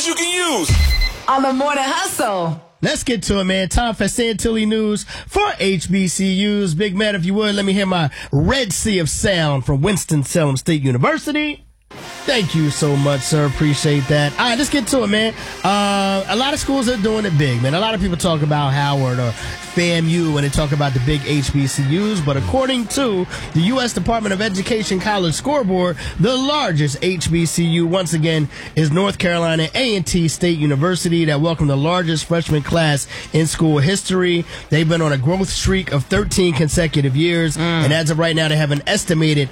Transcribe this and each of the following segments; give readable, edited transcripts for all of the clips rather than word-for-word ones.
you can use on the Morning Hustle. Let's get to it, man. Time for Santilli News for HBCUs. Big man, if you would, let me hear my Red Sea of Sound from Winston-Salem State University. Thank you so much, sir. Appreciate that. All right, let's get to it, man. A lot of schools are doing it big, man. A lot of people talk about Howard or FAMU when they talk about the big HBCUs, but according to the U.S. Department of Education College Scoreboard, the largest HBCU, once again, is North Carolina A&T State University that welcomed the largest freshman class in school history. They've been on a growth streak of 13 consecutive years, and as of right now, they have an estimated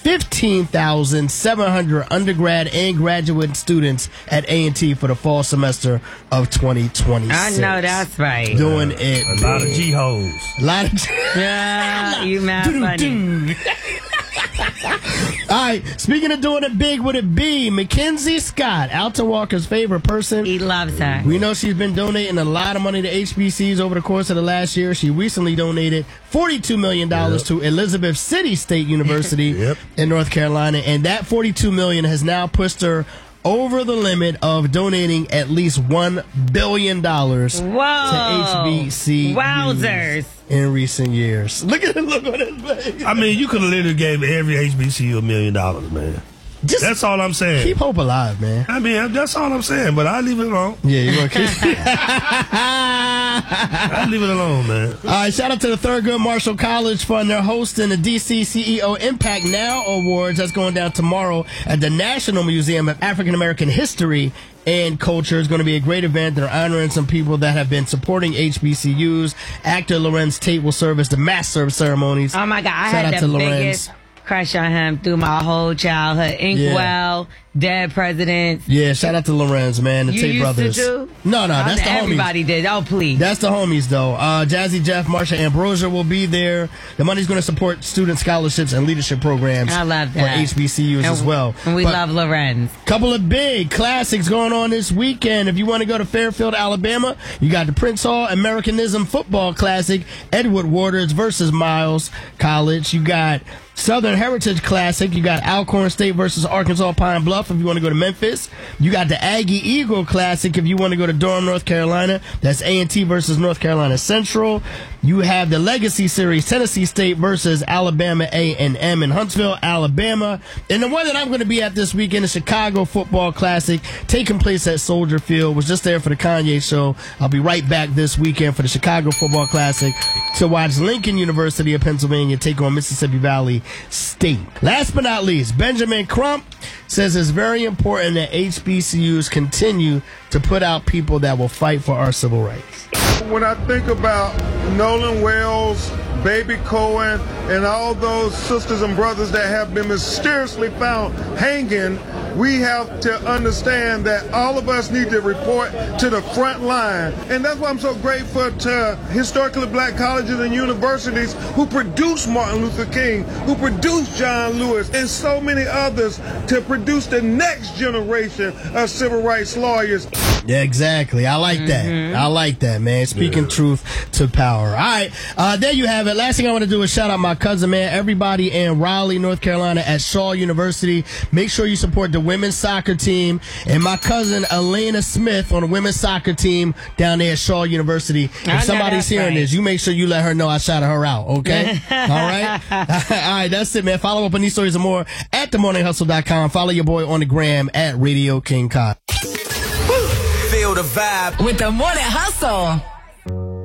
15,700 undergrad and graduate students at A&T for the fall semester of 2026. I know that's right. Doing it. A lot of G-hoes. A lot of Yeah, you mad funny. All right, speaking of doing it big, would it be Mackenzie Scott, Alton Walker's favorite person? He loves her. We know she's been donating a lot of money to HBCUs over the course of the last year. She recently donated $42 million to Elizabeth City State University in North Carolina, and that $42 million has now pushed her over the limit of donating at least $1 billion to HBCUs. Wowzers. In recent years. Look at him, look on his face. I mean, you could have literally gave every HBCU $1 million, man. That's all I'm saying. Keep hope alive, man. I mean, that's all I'm saying, but I leave it alone. Yeah, you're going to keep I leave it alone, man. All right, shout out to the Thurgood Marshall College Fund. They're hosting the DC CEO Impact Now Awards. That's going down tomorrow at the National Museum of African American History and Culture. Is going to be a great event. They're honoring some people that have been supporting HBCUs. Actor Lorenz Tate will serve as the master of ceremonies. Oh my God, I had the biggest crush on him through my whole childhood. Inkwell, Dead Presidents. Yeah, shout out to Lorenz, man. The Tate used brothers. To too? No, that's the homies. Everybody did. Oh, please. That's the homies, though. Jazzy Jeff, Marsha Ambrosia will be there. The money's going to support student scholarships and leadership programs. I love that. For HBCUs as well. And we love Lorenz. Couple of big classics going on this weekend. If you want to go to Fairfield, Alabama, you got the Prince Hall Americanism Football Classic, Edward Waters versus Miles College. You got Southern Heritage Classic. You got Alcorn State versus Arkansas Pine Bluff if you want to go to Memphis. You got the Aggie Eagle Classic if you want to go to Durham, North Carolina. That's A&T versus North Carolina Central. You have the Legacy Series, Tennessee State versus Alabama A&M in Huntsville, Alabama. And the one that I'm going to be at this weekend is Chicago Football Classic, taking place at Soldier Field. Was just there for the Kanye show. I'll be right back this weekend for the Chicago Football Classic to watch Lincoln University of Pennsylvania take on Mississippi Valley State. Last but not least, Benjamin Crump says it's very important that HBCUs continue to put out people that will fight for our civil rights. When I think about Nolan Wells, Baby Cohen, and all those sisters and brothers that have been mysteriously found hanging, we have to understand that all of us need to report to the front line. And that's why I'm so grateful to historically black colleges and universities who produced Martin Luther King, who produced John Lewis, and so many others to produce the next generation of civil rights lawyers. Yeah, exactly. I like that. I like that, man. Speaking truth to power. All right. There you have it. Last thing I want to do is shout out my cousin, man. Everybody in Raleigh, North Carolina at Shaw University. Make sure you support the women's soccer team and my cousin Elena Smith on the women's soccer team down there at Shaw University. If somebody's hearing this, you make sure you let her know I shouted her out, okay? All right? All right, that's it, man. Follow up on these stories and more at themorninghustle.com. Follow your boy on the gram at Radio King Kyle. Feel the vibe With the Morning Hustle.